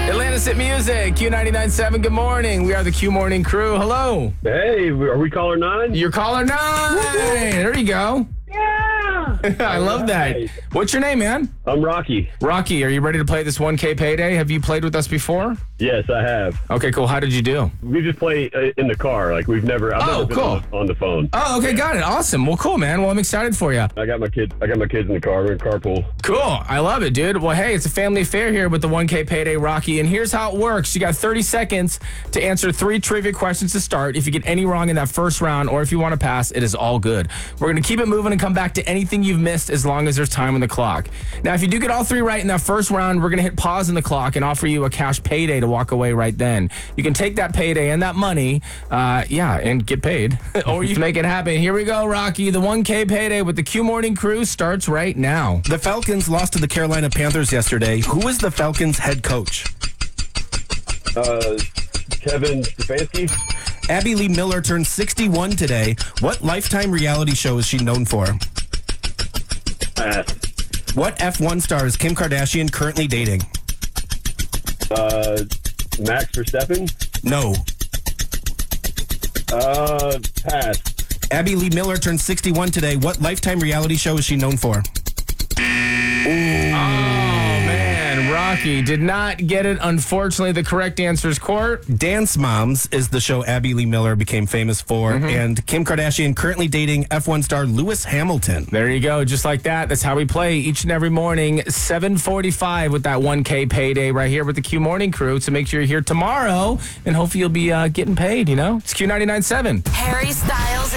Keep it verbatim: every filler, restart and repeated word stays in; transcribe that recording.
Atlantis at Music, Q ninety-nine point seven. Good morning. We are the Q Morning Crew. Hello. Hey, are we caller nine? You're caller nine. There you go. Yeah. I love that. What's your name, man? I'm Rocky. Rocky, are you ready to play this one K payday? Have you played with us before? Yes, I have. Okay, cool. How did you do? We just play uh, in the car. Like we've never. I've Oh, never been cool. on the, on the phone. Oh, okay, got it. Awesome. Well, cool, man. Well, I'm excited for you. I got my kids. I got my kids in the car. We're in carpool. Cool. I love it, dude. Well, hey, it's a family affair here with the one K payday, Rocky. And here's how it works. You got thirty seconds to answer three trivia questions to start. If you get any wrong in that first round, or if you want to pass, it is all good. We're going to keep it moving and come back to anything you've missed as long as there's time on the clock. Now, if you do get all three right in that first round, we're going to hit pause on the clock and offer you a cash payday to walk away right then. You can take that payday and that money, uh, yeah, and get paid. Or you can make it happen. Here we go, Rocky. The one K payday with the Q Morning Crew starts right now. The Falcons lost to the Carolina Panthers yesterday. Who is the Falcons head coach? Uh, Kevin Stefanski. Abby Lee Miller turned sixty-one today. What Lifetime reality show is she known for? Pass. What F one star is Kim Kardashian currently dating? Uh, Max Verstappen. No. Uh, pass. Abby Lee Miller turned sixty-one today. What Lifetime reality show is she known for? Oh, man. Rocky did not get it. Unfortunately, the correct answer is Court. Dance Moms is the show Abby Lee Miller became famous for. Mm-hmm. And Kim Kardashian currently dating F one star Lewis Hamilton. There you go. Just like that. That's how we play each and every morning, seven forty-five with that one K payday right here with the Q Morning Crew. So make sure you're here tomorrow, and hopefully you'll be uh, getting paid, you know? It's Q ninety-nine point seven. Harry Styles